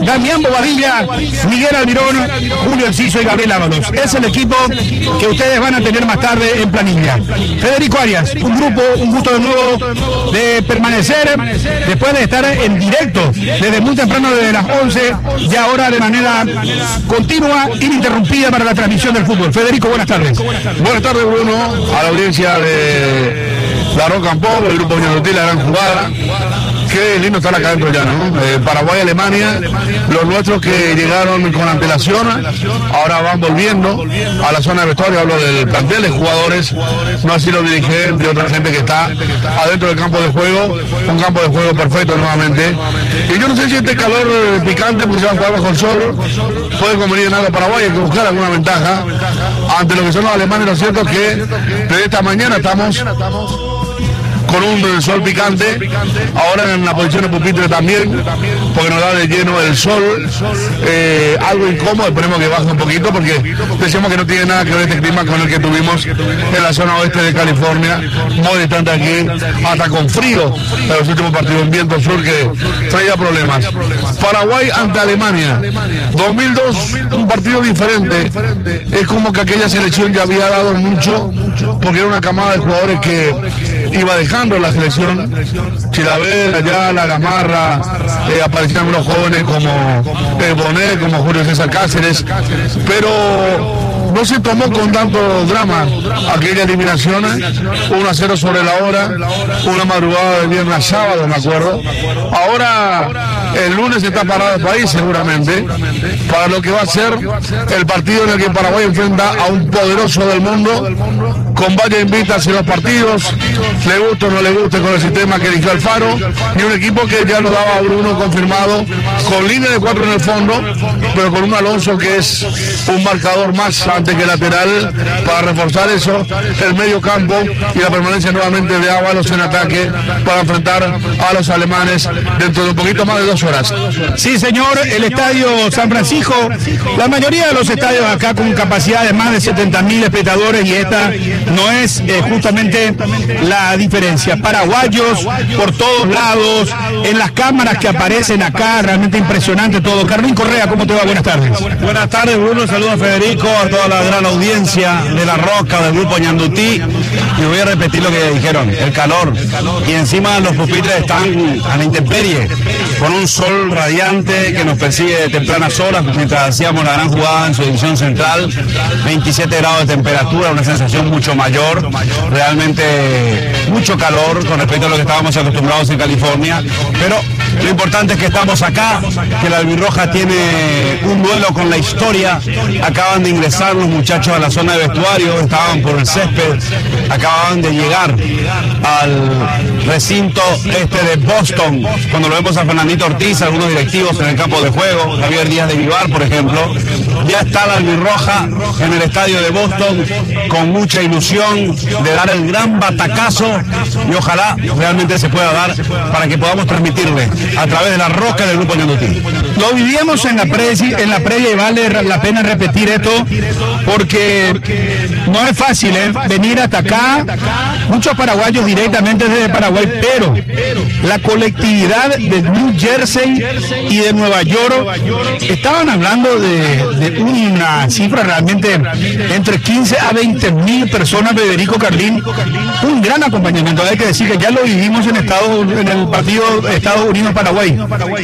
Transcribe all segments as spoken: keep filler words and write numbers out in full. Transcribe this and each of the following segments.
Damián Bobadilla, Miguel Almirón, Julio Enciso y Gabriel Ábalos. Es el equipo que ustedes van a tener más tarde en planilla. Federico Arias, un grupo, un gusto de nuevo de permanecer después de estar en directo desde muy temprano, desde las once, y ahora de manera continua, ininterrumpida para la transmisión del fútbol. Federico, buenas tardes. Buenas tardes, Bruno, a la audiencia de La Roca en Pop, el grupo Ñandutí, la gran jugada. Qué lindo estar acá adentro ya, ¿no? Eh, Paraguay, Alemania, los nuestros que llegaron con antelación, ahora van volviendo a la zona de vestuario. Hablo del plantel de jugadores, no así los dirigentes y otra gente que está adentro del campo de juego, un campo de juego perfecto nuevamente. Y yo no sé si este calor picante, porque se va a jugar bajo el sol, puede convenir en algo a Paraguay. Hay que buscar alguna ventaja ante lo que son los alemanes. Lo cierto es que desde esta mañana estamos con un sol picante, ahora en la posición de pupitre también, porque nos da de lleno el sol, eh, algo incómodo. Esperemos que baje un poquito, porque decíamos que no tiene nada que ver este clima con el que tuvimos en la zona oeste de California, muy distante aquí, hasta con frío en los últimos partidos, en viento sur que traía problemas. Paraguay ante Alemania, dos mil dos, un partido diferente, es como que aquella selección ya había dado mucho, porque era una camada de jugadores que iba dejando la selección. Chilaver, Ayala, Gamarra, eh, aparecían unos jóvenes como eh, Bonet, como Julio César Cáceres, pero no se tomó con tanto drama aquella eliminación, uno a cero sobre la hora, una madrugada de viernes a sábado, me acuerdo. Ahora el lunes está parado el país seguramente para lo que va a ser el partido en el que Paraguay enfrenta a un poderoso del mundo, con varias invitas en los partidos, le guste o no le guste con el sistema que eligió Alfaro, y un equipo que ya lo daba Bruno confirmado, con línea de cuatro en el fondo, pero con un Alonso que es un marcador más ante que lateral, para reforzar eso, el medio campo y la permanencia nuevamente de Ábalos en ataque para enfrentar a los alemanes dentro de un poquito más de dos horas. Sí, señor, el estadio San Francisco, la mayoría de los estadios acá con capacidad de más de setenta mil espectadores, y esta no es eh, justamente la diferencia. Paraguayos por todos lados, en las cámaras que aparecen acá, realmente impresionante todo. Carlín Correa, ¿cómo te va? Buenas tardes. Buenas tardes, Bruno, saludos a Federico, a toda la gran audiencia de La Roca, del grupo Ñandutí. Y voy a repetir lo que dijeron, el calor. Y encima los pupitres están a la intemperie, con un sol radiante que nos persigue de tempranas horas, mientras hacíamos la gran jugada en su división central. veintisiete grados de temperatura, una sensación mucho mayor, realmente mucho calor con respecto a lo que estábamos acostumbrados en California, pero lo importante es que estamos acá, que la albirroja tiene un duelo con la historia. Acaban de ingresar los muchachos a la zona de vestuario, estaban por el césped, acababan de llegar al recinto este de Boston, cuando lo vemos a Fernandito Ortiz, algunos directivos en el campo de juego, Javier Díaz de Vivar, por ejemplo. Ya está la albirroja en el estadio de Boston, con mucha ilusión de dar el gran batacazo, y ojalá realmente se pueda dar para que podamos transmitirle a través de La Roca del grupo Ñandutí. Lo vivíamos en la, pre en la previa, y vale la pena repetir esto, porque no es fácil ¿eh? venir hasta acá, muchos paraguayos directamente desde Paraguay, pero la colectividad de New Jersey y de Nueva York estaban hablando de, de una cifra realmente entre quince a veinte mil personas. Federico, Carlín, un gran acompañamiento. Hay que decir que ya lo vivimos en Estados, en el partido Estados Unidos-Paraguay.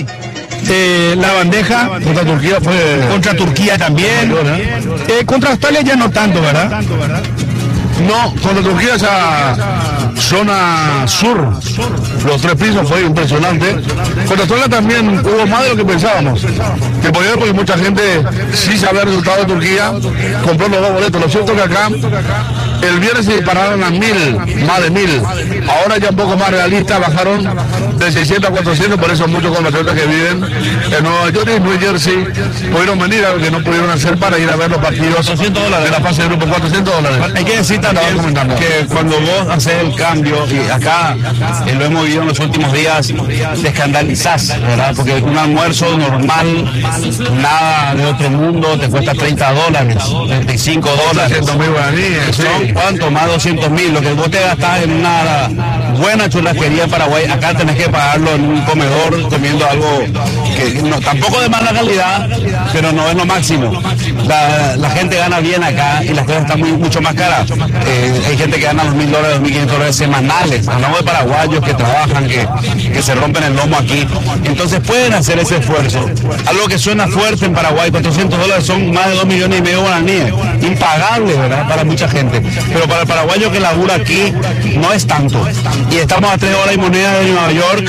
Eh, la bandeja contra Turquía fue contra Turquía también, eh, contra Australia ya no tanto, ¿verdad? No, contra Turquía esa zona sur, los tres pisos, fue impresionante. Contra Australia también hubo más de lo que pensábamos, que podía haber, porque mucha gente sí sabía el resultado de Turquía, compró los dos boletos. Lo cierto es que acá el viernes se dispararon a mil, más de mil. Ahora ya un poco más realistas, bajaron de seiscientos a cuatrocientos, por eso muchos compatriotas que viven en Nueva York y New Jersey pudieron venir, a lo que no pudieron hacer para ir a ver los partidos de la fase de grupo. Cuatrocientos dólares. Hay que decir también que cuando vos haces el cambio, y acá eh, lo hemos vivido en los últimos días te escandalizás, ¿verdad? Porque un almuerzo normal, nada de otro mundo, te cuesta treinta dólares, treinta y cinco dólares. doscientos mil guaraníes, sí. ¿Son cuánto? Más doscientos mil. Lo que vos te gastás en una buena churrasquería en Paraguay, acá tenés que pagarlo en un comedor comiendo algo que no, tampoco de mala calidad, pero no es lo máximo. La, la gente gana bien acá y las cosas están muy, mucho más caras. Eh, hay gente que gana dos mil dólares, dos mil quinientos dólares semanales. Hablamos de paraguayos que trabajan, que, que se rompen el lomo aquí. Entonces pueden hacer ese esfuerzo. Algo que suena fuerte en Paraguay, cuatrocientos dólares son más de dos millones y medio de guaraníes. Impagable, ¿verdad? Para mucha gente. Pero para el paraguayo que labura aquí no es tanto. Y estamos a tres horas y moneda de Nueva York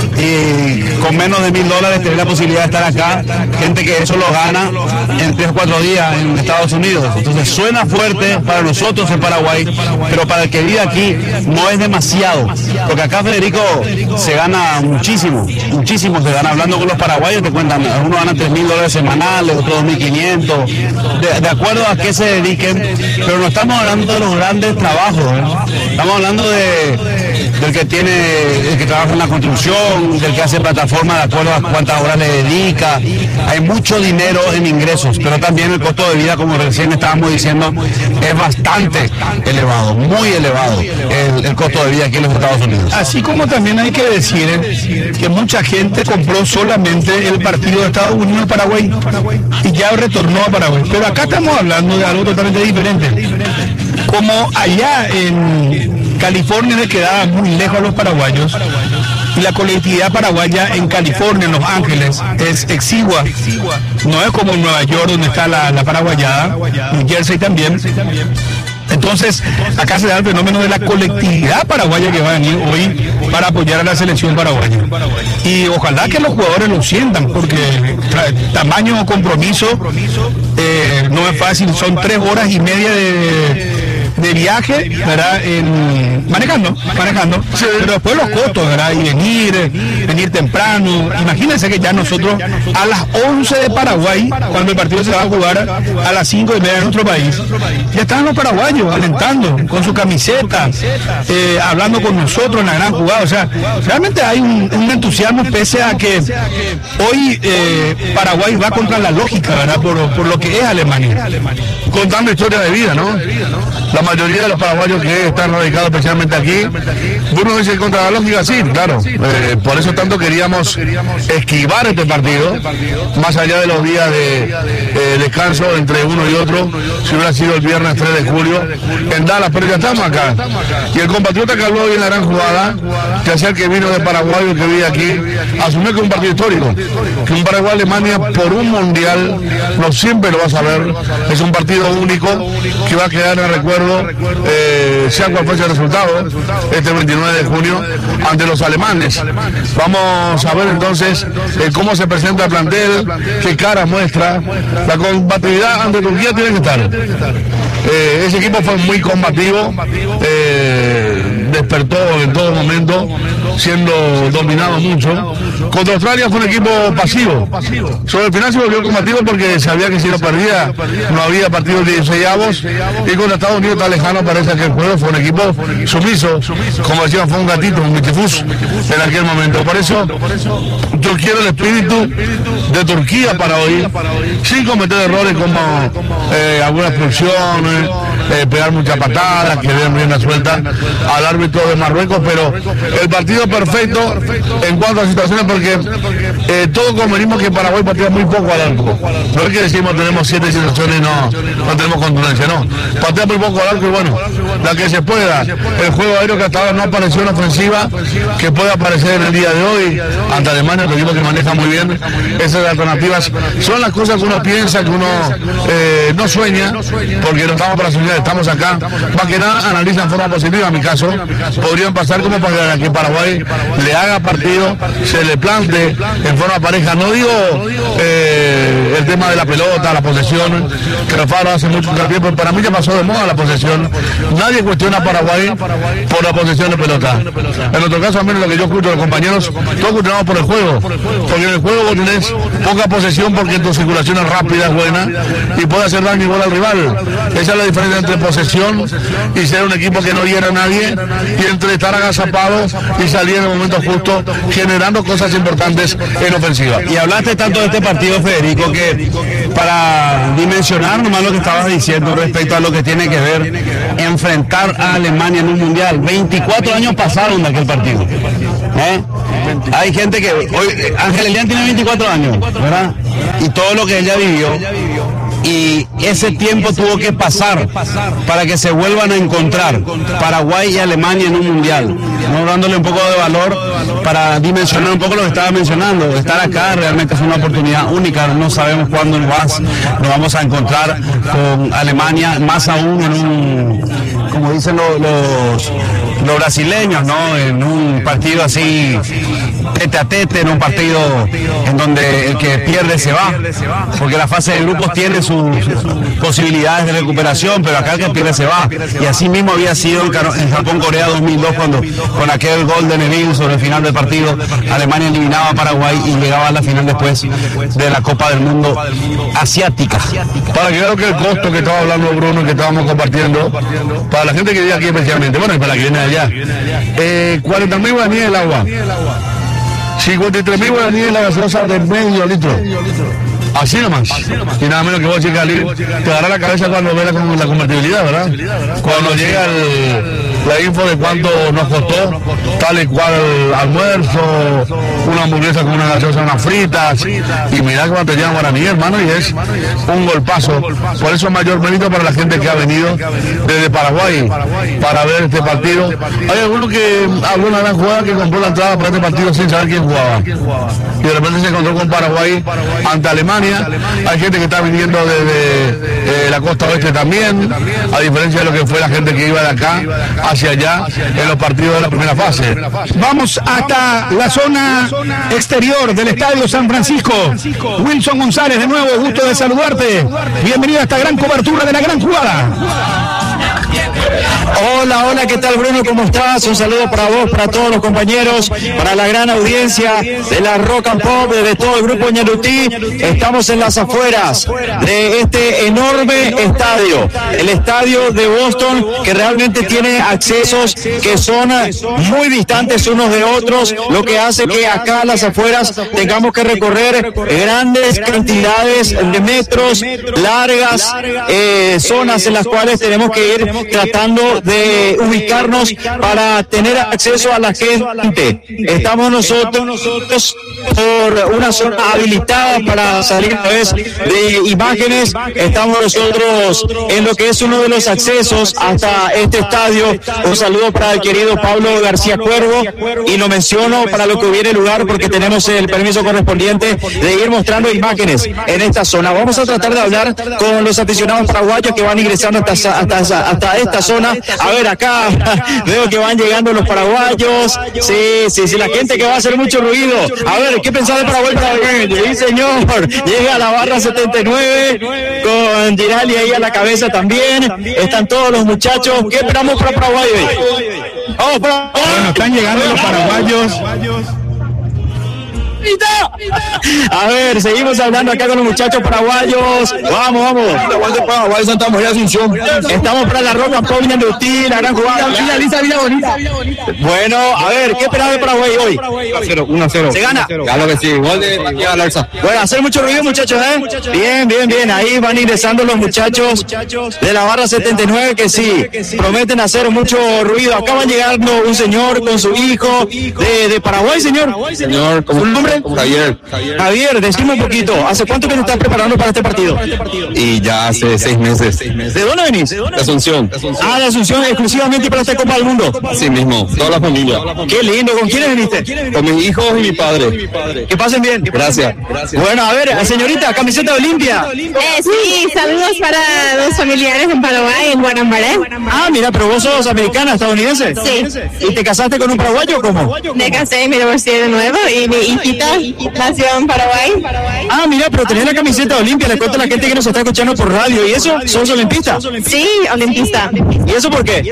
y con menos de mil dólares tener la posibilidad de estar acá. Gente que eso lo gana en tres o cuatro días en Estados Unidos. Entonces suena fuerte para nosotros en Paraguay, pero para el que vive aquí no es demasiado. Porque acá, Federico, se gana muchísimo, muchísimo se gana. Hablando con los paraguayos te cuentan, algunos ganan tres mil dólares semanales, otros dos mil quinientos, de, de acuerdo a qué se dediquen, pero no estamos hablando de los grandes trabajos, ¿eh? Estamos hablando de del que tiene, el que trabaja en la construcción, del que hace plataforma de acuerdo a cuántas horas le dedica. Hay mucho dinero en ingresos, pero también el costo de vida, como recién estábamos diciendo, es bastante elevado, muy elevado el, el costo de vida aquí en los Estados Unidos. Así como también hay que decir que mucha gente compró solamente el partido de Estados Unidos-Paraguay y ya retornó a Paraguay. Pero acá estamos hablando de algo totalmente diferente. Como allá en California le quedaba muy lejos a los paraguayos y la colectividad paraguaya en California, en Los Ángeles, es exigua. No es como en Nueva York donde está la, la paraguayada, New Jersey también. Entonces, acá se da el fenómeno de la colectividad paraguaya que va a venir hoy para apoyar a la selección paraguaya. Y ojalá que los jugadores lo sientan, porque tamaño compromiso eh, no es fácil, son tres horas y media de... de viaje, ¿verdad? En, manejando, manejando, sí. Pero después los costos, ¿verdad? Y venir, venir temprano. Imagínense que ya nosotros a las once de Paraguay, cuando el partido se va a jugar a las cinco y media en nuestro país, ya están los paraguayos alentando con su camiseta, eh, hablando con nosotros en la gran jugada. O sea, realmente hay un, un entusiasmo pese a que hoy eh, Paraguay va contra la lógica, ¿verdad? Por, por lo que es Alemania. Contando historia de vida, ¿no? La mayoría de los paraguayos que están radicados especialmente aquí, uno dice contra la lógica, sí, claro, eh, por eso tanto queríamos esquivar este partido, más allá de los días de eh, descanso entre uno y otro, si hubiera sido el viernes tres de julio, en Dallas, pero ya estamos acá. Y el compatriota que habló hoy en la gran jugada, que hacía el que vino de Paraguay y que vive aquí, asumió que es un partido histórico, que un Paraguay-Alemania por un mundial, no siempre lo vas a ver, es un partido único que va a quedar en el recuerdo. Eh, sea cual fuese el resultado este veintinueve de junio ante los alemanes. Vamos a ver entonces eh, cómo se presenta el plantel, qué cara muestra. La combatividad ante Turquía tiene que estar. Eh, ese equipo fue muy combativo, eh, despertó en todo momento, siendo dominado mucho. Contra Australia fue un equipo pasivo. Sobre el final se volvió combativo porque sabía que si lo perdía no había partidos dieciseisavos, y contra Estados Unidos tan lejano parece que el juego fue un equipo sumiso, como decían, fue un gatito, un mitifus en aquel momento. Por eso yo quiero el espíritu de Turquía para hoy, sin cometer errores como eh, alguna expulsión, eh, pegar muchas patadas, que den rienda suelta al árbitro de Marruecos, pero el partido perfecto en cuanto a situaciones, porque eh, todos convenimos que Paraguay patea muy poco al arco. No es que decimos tenemos siete situaciones y no, no tenemos contundencia, no. Patea muy poco al arco y bueno, la que se pueda. El juego aéreo que hasta ahora no apareció en ofensiva, que puede aparecer en el día de hoy ante Alemania, el equipo que maneja muy bien esas alternativas. Son las cosas que uno piensa, que uno eh, no sueña, porque no estamos para soñar, estamos acá. Más que nada analiza en forma positiva, en mi caso. Podrían pasar como para que Paraguay le haga partido, se le plante en forma pareja. No digo eh, el tema de la pelota, la posesión, que Rafaro hace mucho tiempo, pero para mí ya pasó de moda la posesión. Nadie cuestiona a Paraguay por la posesión de pelota. En nuestro caso, al menos lo que yo escucho de los compañeros, todos cuestionamos por el juego, porque en el juego vos tenés poca posesión porque tu circulación es rápida, es buena, y puede hacer daño igual al rival. Esa es la diferencia entre posesión y ser un equipo que no hiera a nadie, y entre estar agazapados y salir en el momento justo, generando cosas importantes en ofensiva. Y hablaste tanto de este partido, Federico, que para dimensionar nomás lo que estabas diciendo respecto a lo que tiene que ver enfrentar a Alemania en un mundial. veinticuatro años pasaron de aquel partido. ¿Eh? Hay gente que hoy, Ángel Elian tiene veinticuatro años, ¿verdad? Y todo lo que ella vivió, y ese tiempo tuvo que pasar para que se vuelvan a encontrar Paraguay y Alemania en un mundial, ¿no? Dándole un poco de valor para dimensionar un poco lo que estaba mencionando. Estar acá realmente es una oportunidad única, no sabemos cuándo nos, vas, nos vamos a encontrar con Alemania, más aún en un, como dicen los, los, los brasileños, ¿no? En un partido así tete a tete, en un partido en donde el que pierde se va, porque la fase de grupos tiene sus, sus posibilidades de recuperación, pero acá el que pierde se va, y así mismo había sido en Japón-Corea dos mil dos, cuando con aquel gol de Neville sobre el final del partido, Alemania eliminaba a Paraguay y llegaba a la final después de la Copa del Mundo Asiática. Para que vean que el costo que estaba hablando Bruno, que estábamos compartiendo, para la gente que vive aquí especialmente, bueno, y para la que viene de allá, eh, cuarenta mil guaraníes el agua, cincuenta y tres mil guaraníes la gaseosa de medio litro. Así nomás. Y nada menos que vos, chica, te dará la cabeza cuando ve la, la convertibilidad, ¿verdad? Cuando llega el, la info de cuánto nos costó, tal y cual almuerzo, una hamburguesa con una gaseosa, unas fritas, y mirá cómo te llevan guaraní, hermano, y es un golpazo. Por eso mayor mérito para la gente que ha venido desde Paraguay para ver este partido. Hay alguno que habló una gran jugada que compró la entrada para este partido sin saber quién jugaba. Y de repente se encontró con Paraguay ante Alemania. Hay gente que está viniendo desde eh, la costa oeste también, a diferencia de lo que fue la gente que iba de acá hacia allá en los partidos de la primera fase. Vamos hasta la zona exterior del Estadio San Francisco. Wilson González, de nuevo, gusto de saludarte. Bienvenido a esta gran cobertura de la gran jugada. Hola, hola, ¿qué tal, Bruno? ¿Cómo estás? Un saludo para vos, para todos los compañeros, para la gran audiencia de la Rock and Pop, de todo el grupo Ñandutí. Estamos en las afueras de este enorme estadio, el estadio de Boston, que realmente tiene accesos que son muy distantes unos de otros, lo que hace que acá a las afueras tengamos que recorrer grandes cantidades de metros, largas eh, zonas en las cuales tenemos que ir tratando de ubicarnos para tener acceso a la gente. Estamos nosotros, nosotros por una zona habilitada para salir a través de imágenes. Estamos nosotros en lo que es uno de los accesos hasta este estadio. Un saludo para el querido Pablo García Cuervo, y lo menciono para lo que hubiere lugar porque tenemos el permiso correspondiente de ir mostrando imágenes en esta zona. Vamos a tratar de hablar con los aficionados paraguayos que van ingresando hasta, hasta, hasta esta zona. A ver, acá veo que van llegando los paraguayos. Sí, sí, sí, la gente que va a hacer mucho ruido. A ver, ¿qué pensás de Paraguay? Sí, señor. Llega a la barra setenta y nueve con Girali ahí a la cabeza también. Están todos los muchachos. ¿Qué esperamos para Paraguay hoy? Vamos, Paraguay. Bueno, están llegando los paraguayos. A ver, seguimos hablando acá con los muchachos paraguayos. Vamos, vamos. Paraguay, Santa María, Asunción. Estamos para la Rock and Pop Ñandutí, la gran jugada. Finaliza Villa Bonita. Bueno, a ver, ¿qué esperamos de Paraguay hoy? uno a cero. ¿Se gana? Claro que sí, gol de aquí a Larza. Bueno, hacer mucho ruido, muchachos, ¿eh? Bien, bien, bien. Ahí van ingresando los muchachos de la barra setenta y nueve que sí, prometen hacer mucho ruido. Acá va llegando un señor con su hijo de, de Paraguay, señor. Señor, ¿su nombre? Javier. Javier, decime un poquito, ¿hace cuánto que nos estás preparando para este partido? Y ya hace seis meses. ¿De dónde venís? De Asunción. Ah, de Asunción, exclusivamente para esta Copa del Mundo. Así mismo, toda la familia. Qué lindo, ¿con quiénes viniste? Con mis hijos y mi padre. Que pasen bien. Gracias. Bueno, a ver, señorita, camiseta de Olimpia. Eh, sí, saludos para los familiares en Paraguay, en Guanambaré. Ah, mira, pero vos sos americana, estadounidense. Sí. ¿Y te casaste con un paraguayo o cómo? Me casé y me divorcié de nuevo y mi hijita nació en Paraguay. Ah, mira, pero tenés la camiseta de Olimpia, le cuento a la gente que nos está escuchando por radio. ¿Y eso? ¿Sos olimpista? Sí, olimpista. ¿Y eso por qué?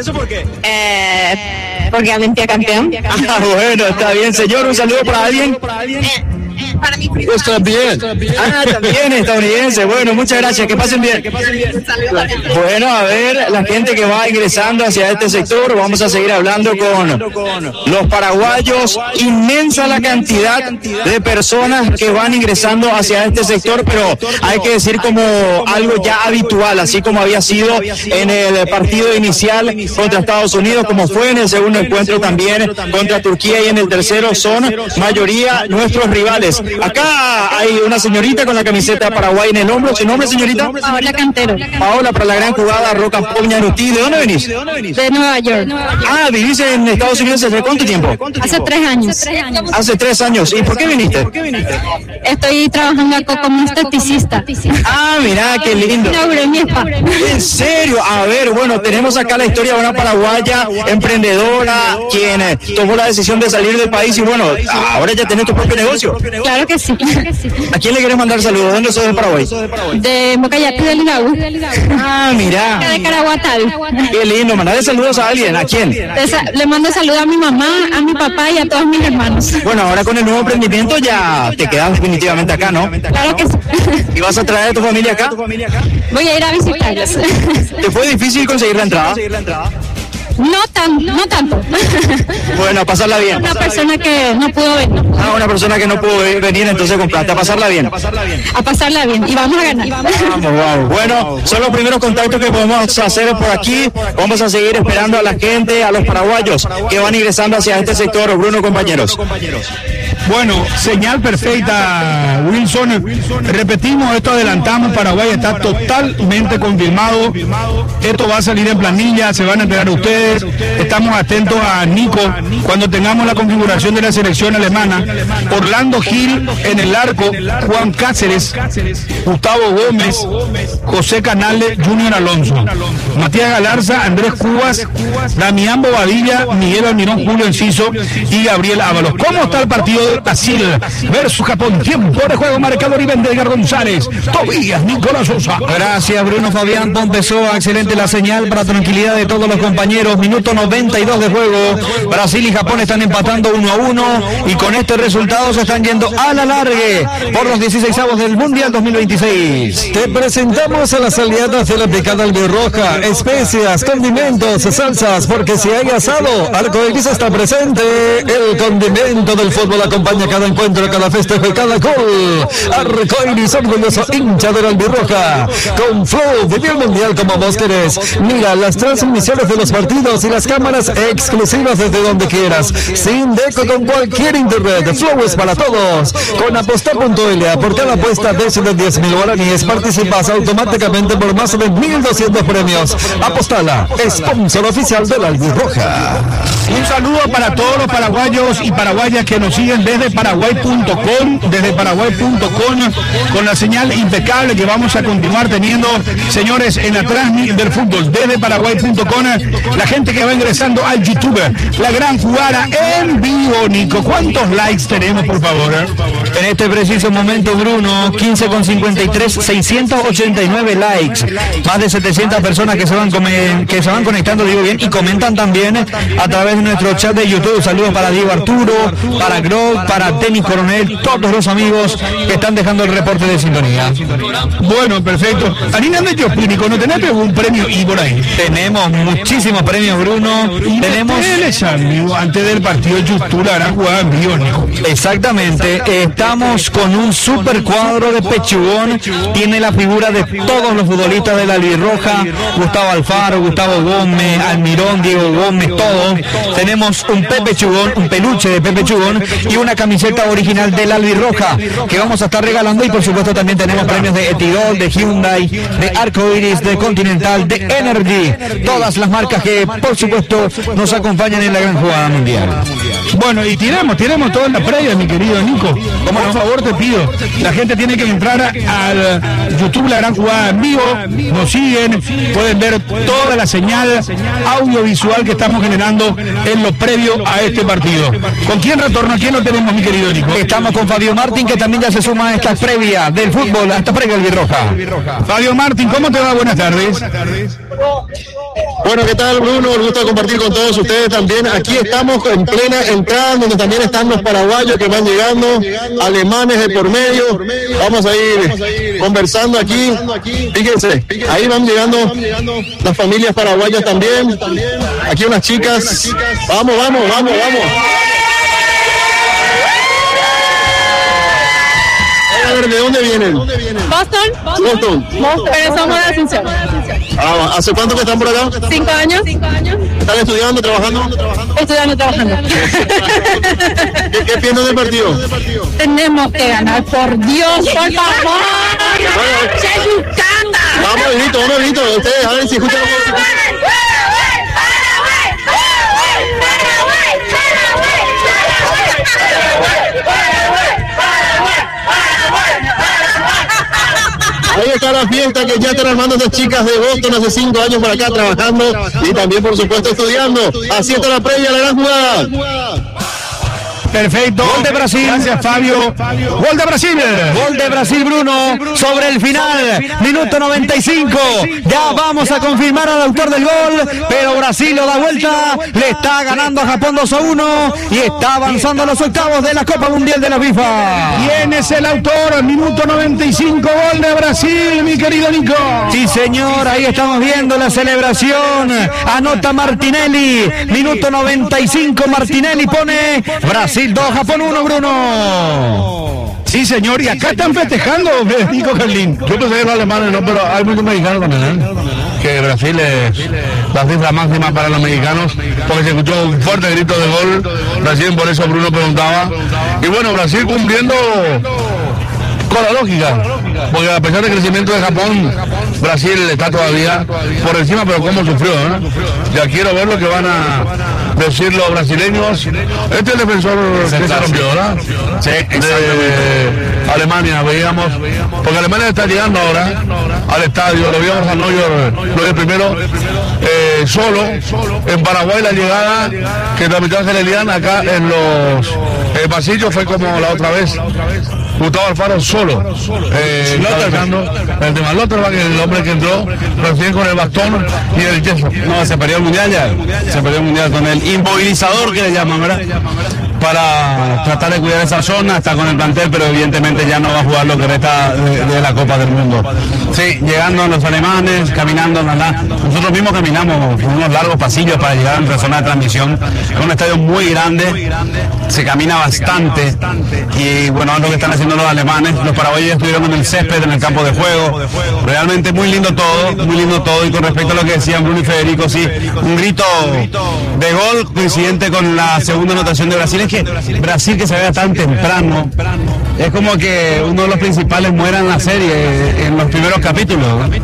Eh, porque Olimpia campeón. Ah, bueno, está bien, señor. Un saludo para alguien. para mi prima. Pues también. Ah, también estadounidense. Bueno, muchas gracias. Que pasen bien. Saludos. Bueno, a ver, la gente que va ingresando hacia este sector, vamos a seguir hablando con los paraguayos. Inmensa la cantidad de personas que van ingresando hacia este sector, pero hay que decir como algo ya habitual, así como había sido en el partido inicial contra Estados Unidos, como fue en el segundo encuentro también contra Turquía, y en el tercero son mayoría nuestros rivales. Acá hay una señorita con la camiseta de Paraguay en el hombro. ¿Su nombre, señorita? Paola Cantero. Paola, para la gran jugada Roca Pop Ñandutí. ¿De dónde venís? De Nueva York. Ah, ¿vivís en Estados Unidos desde cuánto tiempo? Hace tres años. Hace tres años. ¿Y por qué viniste? Estoy trabajando acá como esteticista. Ah, mirá, qué lindo. Inauguré mi spa. ¿En serio? A ver, bueno, tenemos acá la historia de una paraguaya emprendedora quien eh, tomó la decisión de salir del país y bueno, ahora ya tenés tu propio negocio. Claro que sí. ¿A quién le querés mandar saludos? ¿Dónde sos de Paraguay? De Mocayati del Ligau. Ah, mirá. De Caraguatal. Qué lindo, mandale saludos a alguien. ¿A quién? Le mando saludos a mi mamá, a mi papá y a todos mis hermanos. Bueno, ahora con el nuevo emprendimiento ya te quedas definitivamente acá, ¿no? Claro que sí. ¿Y vas a traer a tu familia acá? Voy a ir a visitarlos. ¿Te fue difícil conseguir la entrada? No tan, no tanto. Bueno, a pasarla bien. Una persona que no pudo venir. Ah, una persona que no pudo venir, entonces compraste. A pasarla bien. A pasarla bien. Y vamos a ganar. Vamos, wow. Bueno, son los primeros contactos que podemos hacer por aquí. Vamos a seguir esperando a la gente, a los paraguayos que van ingresando hacia este sector. Bruno, compañeros. Bueno, señal perfecta, Wilson. Repetimos, esto adelantamos, Paraguay está totalmente confirmado. Esto va a salir en planilla, se van a enterar ustedes. Estamos atentos a Nico cuando tengamos la configuración de la selección alemana. Orlando Gil en el arco, Juan Cáceres, Gustavo Gómez, José Canales, Junior Alonso, Matías Galarza, Andrés Cubas, Damián Bobadilla, Miguel Almirón, Julio Enciso y Gabriel Ábalos. ¿Cómo está el partido de Brasil versus Japón? Tiempo de juego, marcador y Edgar González, Tobías, Nicolás Sosa. Gracias, Bruno Fabián Pompesoa. Excelente la señal para tranquilidad de todos los compañeros. Minuto noventa y dos de juego. Brasil y Japón están empatando uno a uno y con este resultado se están yendo a la largue por los dieciseisavos del Mundial dos mil veintiséis. Te presentamos a las aliadas de la picada albirroja, especias, condimentos, salsas, porque si hay asado, Arcoiris está presente. El condimento del fútbol acompaña cada encuentro, cada festejo y cada gol. Arcoiris, orgulloso hincha de la albirroja. Con Flow, vive el mundial como vos querés. Mira las transmisiones de los partidos y las cámaras exclusivas desde donde quieras. Sin deco, con cualquier internet. Flow es para todos. Con apostar punto l a, por cada apuesta de diez mil guaraníes participas automáticamente por más de mil doscientos premios. Apostala, sponsor oficial de la albirroja. Un saludo para todos los paraguayos y paraguayas que nos siguen desde paraguay punto com, desde paraguay punto com, con la señal impecable que vamos a continuar teniendo, señores, en la transmisión del fútbol desde paraguay punto com. La gente que va ingresando al YouTube, la gran jugada en vivo. Nico, ¿cuántos likes tenemos, por favor? En este preciso momento, Bruno, quince con cincuenta y tres, seiscientos ochenta y nueve likes, más de setecientas personas que se van come, que se van conectando, digo bien, y comentan también a través de nuestro chat de YouTube. Saludos para Diego Arturo, para Grog, para Denis Coronel, todos los amigos que están dejando el reporte de sintonía. Bueno, perfecto. Harina de Nico, ¿no tenés algún premio y por ahí? Tenemos muchísimos premios, Bruno. Y tenemos amigo, antes del partido de YouTube, la gran jugada en vivo, Nico. Exactamente, estamos con un super cuadro de pechugón. Tiene la figura de todos los futbolistas de la albirroja: Gustavo Alfaro, Gustavo Gómez, Almirón, Diego Gómez, todos. Tenemos un Pepe Chugón, un peluche de Pepe Chugón y una camiseta original de la albirroja que vamos a estar regalando, y por supuesto también tenemos premios de Etidol, de Hyundai, de Arcoiris, de Continental, de Energy, todas las marcas que por supuesto nos acompañan en la gran jugada mundial. Bueno, y tiramos, tiramos todo en la previa, mi querido Nico. Como por favor te pido, la gente tiene que entrar al YouTube La Gran Jugada en vivo, nos siguen, pueden ver toda la señal audiovisual que estamos generando en lo previo a este partido. ¿Con quién retorno? ¿Quién lo tenemos, mi querido Nico? Estamos con Fabio Martín, que también ya se suma a esta previa del fútbol, a esta previa albirroja. Fabio Martín, ¿cómo te va? Buenas tardes. Bueno, ¿qué tal, Bruno? El gusto de compartir con todos ustedes también. Aquí estamos en plena entrada, donde también están los paraguayos que van llegando, alemanes de por medio. Vamos a ir conversando aquí. Fíjense, ahí van llegando las familias paraguayas también. Aquí unas chicas. Vamos, vamos, vamos, vamos. A ver, ¿de dónde vienen? Boston. Boston. Boston. Pero somos de Asunción. Ah, ¿hace cuánto que están por acá? Cinco años. Cinco años. ¿Están estudiando, trabajando? Estudiando, trabajando. ¿Qué, qué piensan del partido? Tenemos que ganar, por Dios, por favor. Vamos, grito, vamos, grito. Ustedes, a ver si escuchan. Ahí está la fiesta que ya están armando estas chicas de Boston hace cinco años por acá trabajando y también, por supuesto, estudiando. Así está la previa, la gran jugada. Perfecto. Gol de Brasil. Gracias, Fabio. Gol de Brasil. Gol de Brasil, Bruno, sobre el final. Minuto noventa y cinco. Ya vamos a confirmar al autor del gol, pero Brasil lo da vuelta. Le está ganando a Japón dos a uno y está avanzando a los octavos de la Copa Mundial de la FIFA. ¿Quién es el autor? Minuto noventa y cinco. Gol de Brasil, mi querido Nico. Sí, señor. Ahí estamos viendo la celebración. Anota Martinelli. Minuto noventa y cinco. Martinelli pone Brasil dos, Japón uno, Bruno. Sí, señor, y acá están festejando, Nico Carlín. Yo pensé que los alemanes no, pero hay muchos mexicanos también, ¿eh? Que Brasil es la cifra máxima para los mexicanos, porque se escuchó un fuerte grito de gol. Brasil, por eso Bruno preguntaba. Y bueno, Brasil cumpliendo con la lógica, porque a pesar del crecimiento de Japón, Brasil está todavía por encima, pero cómo sufrió, ¿eh? Ya quiero ver lo que van a decir los brasileños. Este es el defensor que se rompió, ¿verdad? Sí, de Alemania, veíamos, porque Alemania está llegando ahora al estadio, lo vimos a Neuer, Neuer primero, eh, solo. En Paraguay la llegada que transmitió Ángel Elián acá en los eh, pasillos fue como la otra vez. Gustavo Alfaro solo, eh, el de Malotterbank, el hombre que entró recién con el bastón y el yeso. No, se perdió el mundial ya, se perdió el mundial con el inmovilizador que le llaman, ¿verdad? Para tratar de cuidar esa zona, está con el plantel, pero evidentemente ya no va a jugar lo que resta de, de la Copa del Mundo. Sí, llegando los alemanes, caminando, ¿verdad? Nosotros mismos caminamos unos largos pasillos para llegar a nuestra zona de transmisión. Es un estadio muy grande, se camina bastante y bueno, es lo que están haciendo los alemanes. Los paraguayos estuvieron en el césped, en el campo de juego. Realmente muy lindo todo, muy lindo todo. Y con respecto a lo que decían Bruno y Federico, sí, un grito de gol coincidente con la segunda anotación de Brasil. Es que Brasil, que se vea tan temprano, es como que uno de los principales muera en la serie en los primeros capítulos.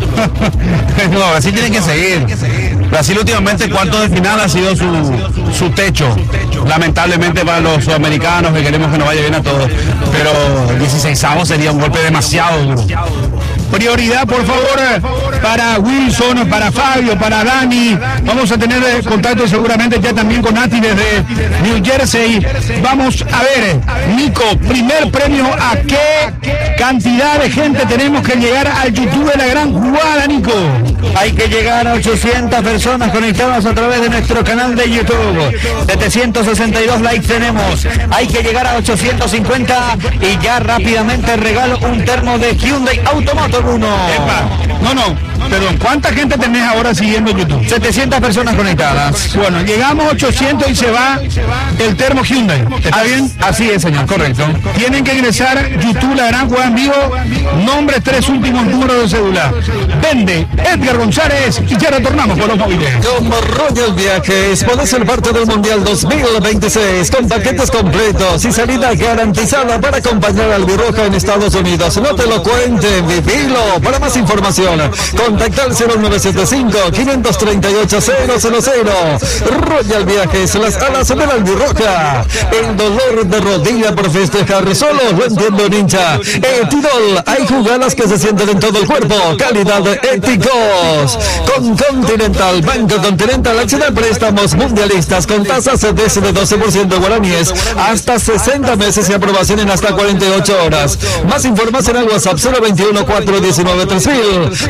No, Brasil tiene que seguir. Brasil últimamente cuarto de final ha sido su, su techo, lamentablemente para los sudamericanos, que queremos que nos vaya bien a todos, pero dieciseisavo sería un golpe demasiado duro. Prioridad, por favor, para Wilson, para Fabio, para Dani. Vamos a tener contacto seguramente ya también con Nati desde New Jersey. Vamos a ver, Nico, primer premio, ¿a qué cantidad de gente tenemos que llegar al YouTube de la gran jugada, Nico? Hay que llegar a ochocientas personas conectadas a través de nuestro canal de YouTube. setecientos sesenta y dos likes tenemos. Hay que llegar a ochocientos cincuenta y ya rápidamente regalo un termo de Hyundai Automoto uno. No, no, perdón, ¿cuánta gente tenés ahora siguiendo YouTube? setecientas personas conectadas. Bueno, llegamos a ochocientos y se va el termo Hyundai. ¿Está bien? Así es, señor, correcto. Tienen que ingresar a YouTube, la gran jugada en vivo, nombre, tres últimos números de celular. Vende Edgar González y ya retornamos con los móviles. Con Royal Viajes podés ser parte del Mundial dos mil veintiséis con paquetes completos y salida garantizada para acompañar al Birroja en Estados Unidos. No te lo cuenten, vivilo. Para más información, contacta al cero nueve siete cinco, cinco tres ocho, cero cero cero. Royal Viajes, las alas del albirroja. El dolor de rodilla por festejar solo lo entiendo un hincha. Etirol, hay jugadas que se sienten en todo el cuerpo. Calidad de éticos. Con Continental, Banco Continental, acción de préstamos mundialistas con tasas C D de doce por ciento guaraníes hasta sesenta meses y aprobación en hasta cuarenta y ocho horas. Más información al WhatsApp cero veintiuno, cuatrocientos diecinueve, tres mil. Banco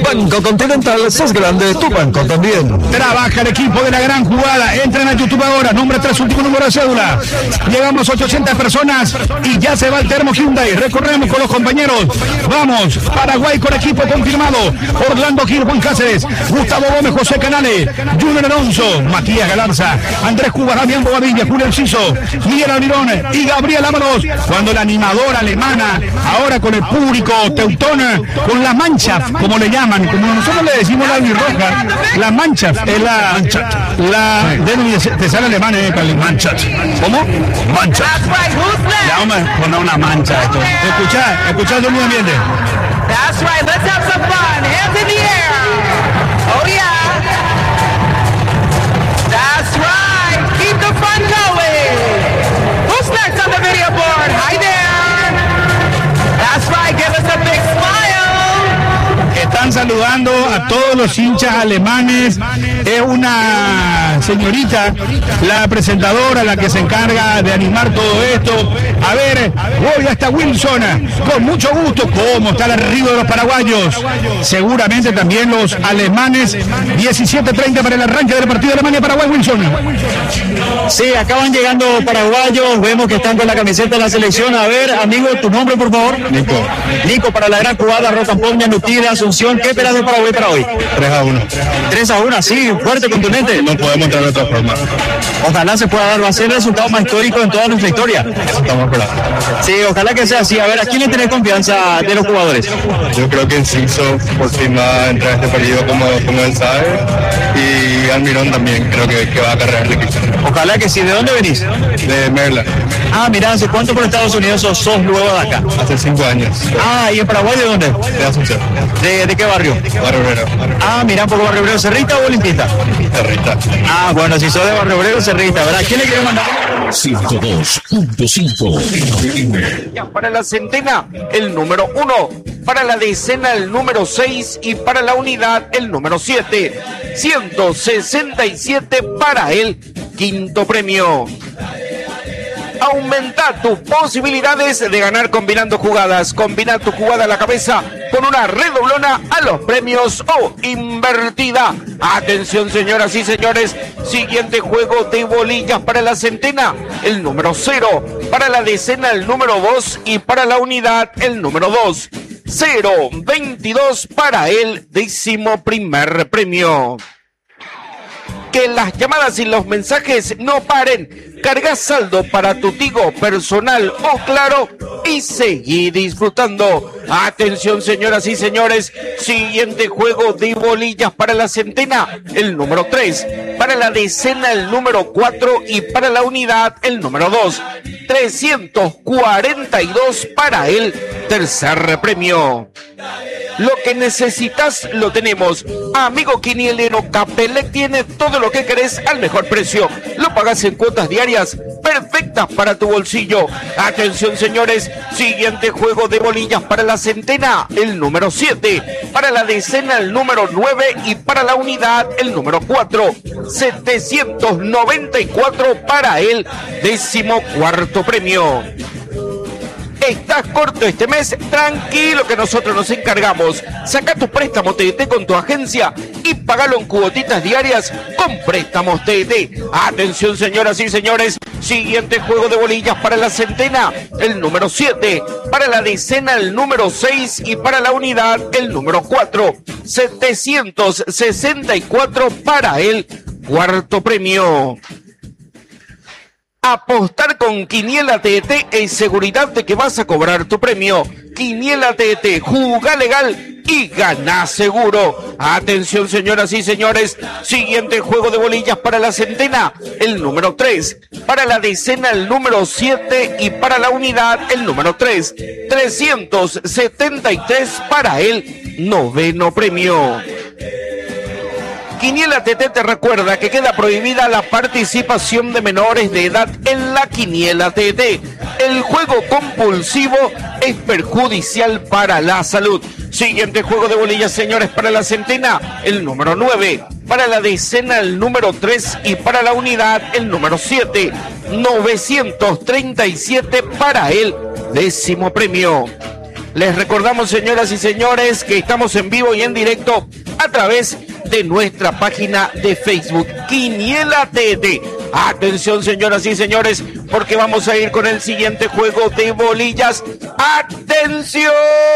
Continental, sos grande, tu banco también. Trabaja el equipo de la gran jugada. Entren a YouTube ahora. Nombre tres, último número de cédula. Llegamos a ochocientas personas y ya se va el termo Hyundai. Recorremos con los compañeros. Vamos, Paraguay con equipo confirmado. Orlando Gil, Juan Cáceres, Gustavo Gómez, José Canales, Junior Alonso, Matías Galarza, Andrés Cuba, Damián Bobadilla, Julio Enciso, Miguel Almirón y Gabriel Ámanos. Cuando la animadora alemana, ahora con el público teutón, con la mancha, como le llaman, como nosotros le decimos la albirroja, la mancha, es la, la, de, te sale alemán, eh, mancha. ¿Cómo? Mancha. Ya vamos a poner una mancha esto. Escuchá, escuchá todo el ambiente. That's right, let's have some fun. Hands in the air. Oh yeah. That's right. Keep the fun going. Who's next on the video board? Hi there. That's right, give us a big smile. Están saludando a todos los hinchas alemanes. Es una señorita, la presentadora, la que se encarga de animar todo esto. A ver, hoy hasta Wilson, con mucho gusto. ¿Cómo está el arribo de los paraguayos? Seguramente también los alemanes. diecisiete treinta para el arranque del partido de Alemania-Paraguay, Wilson. Sí, acaban llegando paraguayos. Vemos que están con la camiseta de la selección. A ver, amigo, tu nombre, por favor. Nico. Nico, para la gran jugada, Roca Pop, Ñandutí de Asunción. ¿Qué esperas de Paraguay para hoy? tres a uno. tres a uno, así, fuerte, contundente. No podemos entrar de otra forma. Ojalá se pueda dar, va a ser el resultado más histórico en toda nuestra historia. Estamos esperando. Sí, ojalá que sea así. A ver, ¿a quién le tenés confianza de los jugadores? Yo creo que Enciso por fin va a entrar a este periodo como, como él sabe. Y Almirón también creo que, que va a cargar el equipo. Ojalá que sí. ¿De dónde venís? De Merla. Ah, mira, ¿hace cuánto por Estados Unidos sos, sos luego de acá? Hace cinco años. Ah, ¿y en Paraguay de dónde? De Asunción. ¿De, de qué barrio? Barrio Obrero. Ah, mira, un poco Barrio Obrero, ¿Cerrita o Olimpista? Cerrita. Ah, bueno, si sos de Barrio Obrero, Cerrita, ¿verdad? ¿Quién le quiere mandar? ciento dos punto cinco. Para la centena, el número uno. Para la decena, el número seis. Y para la unidad, el número siete. ciento sesenta y siete para el quinto premio. Aumenta tus posibilidades de ganar combinando jugadas. Combina tu jugada a la cabeza con una redoblona a los premios o invertida. Atención, señoras y señores. Siguiente juego de bolillas para la centena, el número cero. Para la decena, el número dos. Y para la unidad, el número dos. cero veintidós para el décimo primer premio. Que las llamadas y los mensajes no paren. Carga saldo para tu Tigo personal o Claro y seguí disfrutando. Atención, señoras y señores. Siguiente juego de bolillas para la centena, el número tres. Para la decena, el número cuatro. Y para la unidad, el número dos. trescientos cuarenta y dos para el tercer premio. Lo que necesitas lo tenemos. Amigo quinielero, Capelec tiene todo lo que querés al mejor precio. Lo pagas en cuotas diarias perfectas para tu bolsillo. Atención, señores. Siguiente juego de bolillas para la centena, el número siete. Para la decena, el número nueve. Y para la unidad, el número cuatro. setecientos noventa y cuatro para el décimo cuarto premio. ¿Estás corto este mes? Tranquilo que nosotros nos encargamos. Saca tu préstamo T D T con tu agencia y pagalo en cuotitas diarias con préstamos T D T. Atención, señoras y señores. Siguiente juego de bolillas para la centena, el número siete. Para la decena, el número seis. Y para la unidad, el número cuatro. setecientos sesenta y cuatro para el cuarto premio. Apostar con Quiniela T D T es seguridad de que vas a cobrar tu premio. Quiniela T D T, jugá legal y gana seguro. Atención, señoras y señores. Siguiente juego de bolillas para la centena, el número tres. Para la decena, el número siete. Y para la unidad, el número tres. trescientos setenta y tres para el noveno premio. Quiniela T T te recuerda que queda prohibida la participación de menores de edad en la Quiniela T T. El juego compulsivo es perjudicial para la salud. Siguiente juego de bolillas, señores, para la centena, el número nueve. Para la decena, el número tres. Y para la unidad, el número siete. novecientos treinta y siete para el décimo premio. Les recordamos, señoras y señores, que estamos en vivo y en directo a través de nuestra página de Facebook, Quiniela T T. Atención, señoras y señores, porque vamos a ir con el siguiente juego de bolillas. ¡Atención!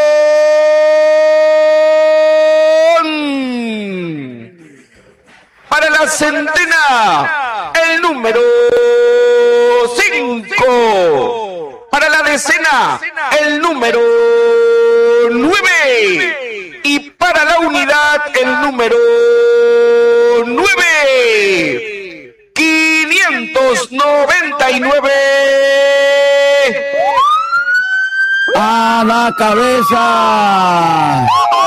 Para la centena, el número cinco. Para la decena, el número nueve. Y para la unidad, el número nueve. quinientos noventa y nueve. A la cabeza.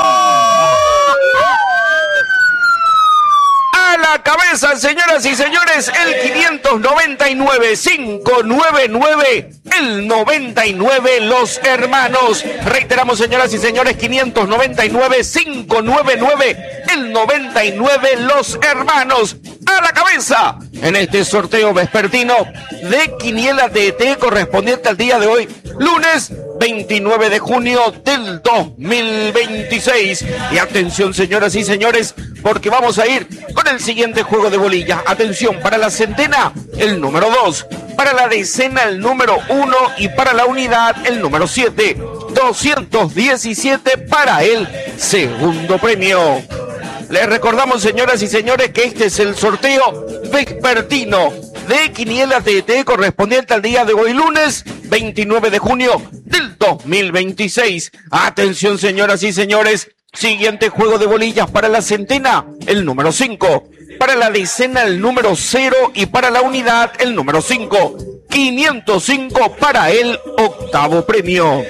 A la cabeza, señoras y señores, el quinientos noventa y nueve, quinientos noventa y nueve, el noventa y nueve, los hermanos. Reiteramos, señoras y señores, quinientos noventa y nueve, quinientos noventa y nueve, el noventa y nueve, los hermanos. A la cabeza en este sorteo vespertino de Quiniela T T correspondiente al día de hoy, lunes veintinueve de junio del dos mil veintiséis. Y atención, señoras y señores, porque vamos a ir con el siguiente juego de bolillas. Atención, para la centena, el número dos. Para la decena, el número uno. Y para la unidad, el número siete. doscientos diecisiete para el segundo premio. Les recordamos, señoras y señores, que este es el sorteo vespertino de Quiniela T T correspondiente al día de hoy, lunes veintinueve de junio del dos mil veintiséis. Atención, señoras y señores, siguiente juego de bolillas. Para la centena, el número cinco. Para la decena, el número cero. Y para la unidad, el número cinco. quinientos cinco para el octavo premio.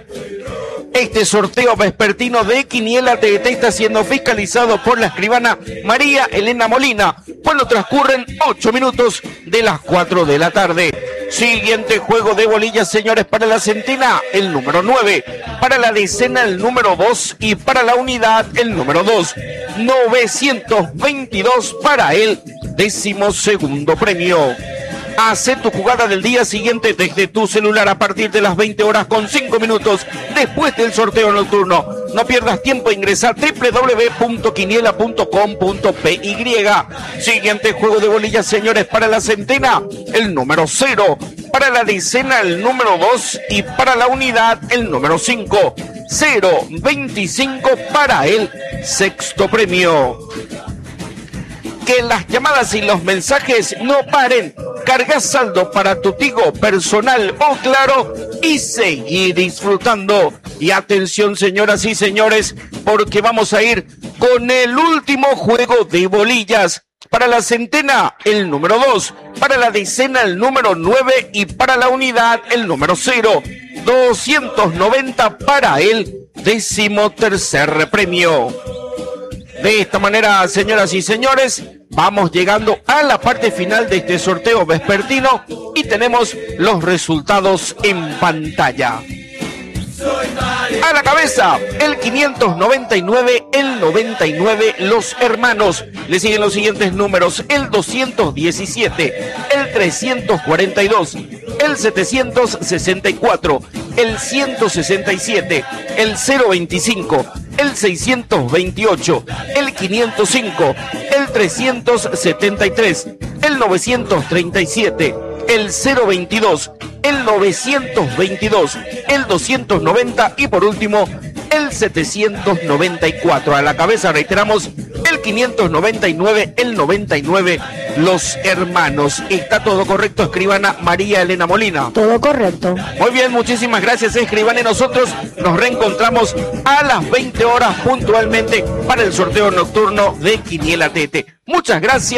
Este sorteo vespertino de Quiniela T T está siendo fiscalizado por la escribana María Elena Molina, cuando transcurren ocho minutos de las cuatro de la tarde. Siguiente juego de bolillas, señores, para la centena, el número nueve. Para la decena, el número dos. Y para la unidad, el número dos. novecientos veintidós para el decimosegundo premio. Hace tu jugada del día siguiente desde tu celular a partir de las veinte horas con cinco minutos después del sorteo nocturno. No pierdas tiempo, ingresa a doble u doble u doble u punto quiniela punto com punto p y. Siguiente juego de bolillas, señores, para la centena, el número cero. Para la decena, el número dos. Y para la unidad, el número cinco. cero veinticinco para el sexto premio. Que las llamadas y los mensajes no paren. Carga saldo para tu Tigo personal o Claro y seguir disfrutando. Y atención, señoras y señores, porque vamos a ir con el último juego de bolillas. Para la centena, el número dos. Para la decena, el número nueve. Y para la unidad, el número cero. doscientos noventa para el decimotercer premio. De esta manera, señoras y señores, vamos llegando a la parte final de este sorteo vespertino y tenemos los resultados en pantalla. A la cabeza, el quinientos noventa y nueve, el noventa y nueve, los hermanos. Le siguen los siguientes números: el doscientos diecisiete, el trescientos cuarenta y dos, el setecientos sesenta y cuatro, el ciento sesenta y siete, el cero veinticinco, el seiscientos veintiocho, el quinientos cinco, el trescientos setenta y tres, el novecientos treinta y siete, el cero veintidós, el novecientos veintidós, el doscientos noventa y por último el setecientos noventa y cuatro. A la cabeza, reiteramos, el quinientos noventa y nueve, el noventa y nueve, los hermanos. ¿Está todo correcto, escribana María Elena Molina? Todo correcto. Muy bien, muchísimas gracias, escribana. Y nosotros nos reencontramos a las veinte horas puntualmente para el sorteo nocturno de Quiniela T T. Muchas gracias.